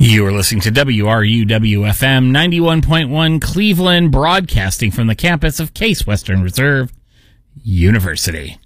You are listening to WRUW-FM 91.1 Cleveland, broadcasting from the campus of Case Western Reserve University.